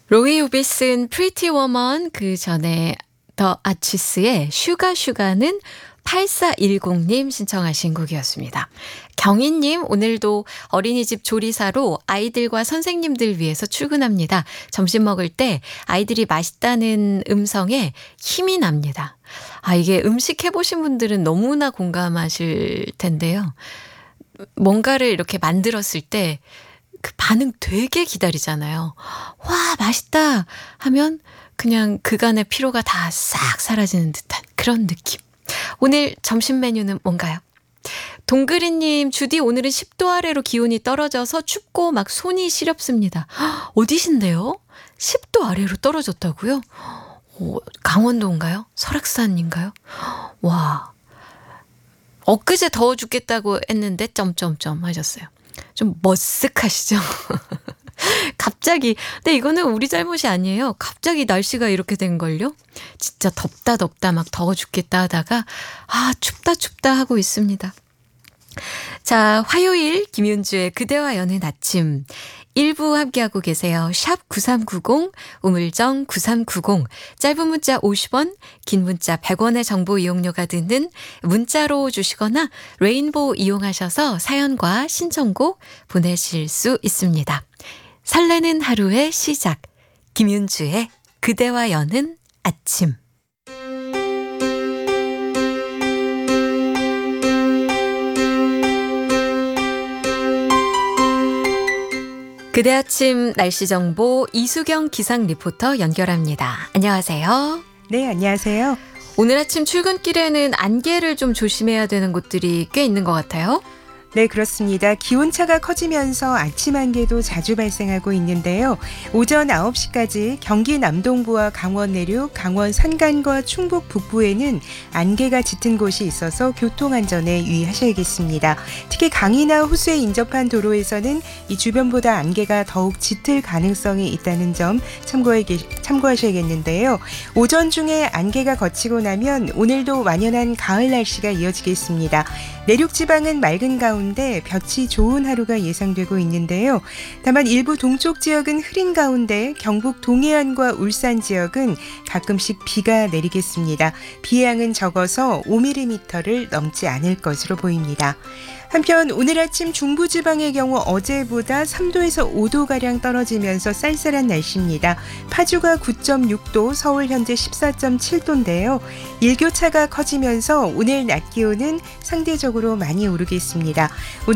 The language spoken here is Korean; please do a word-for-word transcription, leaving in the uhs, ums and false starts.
로이 오비슨 프리티 워먼, 그 전에 더 아치스의 슈가 슈가는 팔사일공님 신청하신 곡이었습니다. 경희님, 오늘도 어린이집 조리사로 아이들과 선생님들 위해서 출근합니다. 점심 먹을 때 아이들이 맛있다는 음성에 힘이 납니다. 아, 이게 음식 해보신 분들은 너무나 공감하실 텐데요. 뭔가를 이렇게 만들었을 때 그 반응 되게 기다리잖아요. 와, 맛있다 하면 그냥 그간의 피로가 다 싹 사라지는 듯한 그런 느낌. 오늘 점심 메뉴는 뭔가요? 동그리님, 주디 오늘은 십 도 아래로 기온이 떨어져서 춥고 막 손이 시렵습니다. 어디신데요? 십 도 아래로 떨어졌다고요? 오, 강원도인가요? 설악산인가요? 와, 엊그제 더워 죽겠다고 했는데 점점점 하셨어요. 좀 머쓱하시죠? 갑자기. 근데 이거는 우리 잘못이 아니에요. 갑자기 날씨가 이렇게 된 걸요. 진짜 덥다 덥다 막 더워 죽겠다 하다가 아, 춥다 춥다 하고 있습니다. 자, 화요일 김윤주의 그대와 여는 아침 일 부 함께하고 계세요. 샵 구삼구공, 우물정 구삼구공, 짧은 문자 오십 원, 긴 문자 백 원의 정보 이용료가 드는 문자로 주시거나 레인보우 이용하셔서 사연과 신청곡 보내실 수 있습니다. 설레는 하루의 시작, 김윤주의 그대와 여는 아침. 그대 아침 날씨 정보 이수경 기상 리포터 연결합니다. 안녕하세요. 네, 안녕하세요. 오늘 아침 출근길에는 안개를 좀 조심해야 되는 곳들이 꽤 있는 것 같아요. 네, 그렇습니다. 기온차가 커지면서 아침 안개도 자주 발생하고 있는데요. 오전 아홉 시까지 경기 남동부와 강원 내륙, 강원 산간과 충북 북부에는 안개가 짙은 곳이 있어서 교통안전에 유의하셔야겠습니다. 특히 강이나 호수에 인접한 도로에서는 이 주변보다 안개가 더욱 짙을 가능성이 있다는 점 참고해, 참고하셔야겠는데요. 오전 중에 안개가 걷히고 나면 오늘도 완연한 가을 날씨가 이어지겠습니다. 내륙 지방은 맑은 가운데 볕이 좋은 하루가 예상되고 있는데요. 다만 일부 동쪽 지역은 흐린 가운데 경북 동해안과 울산 지역은 가끔씩 비가 내리겠습니다. 비의 양은 적어서 오 밀리미터를 넘지 않을 것으로 보입니다. 한편 오늘 아침 중부지방의 경우 어제보다 삼 도에서 오 도가량 떨어지면서 쌀쌀한 날씨입니다. 파주가 구 점 육 도, 서울 현재 십사 점 칠 도인데요. 일교차가 커지면서 오늘 낮 기온은 상대적으로 많이 오르겠습니다.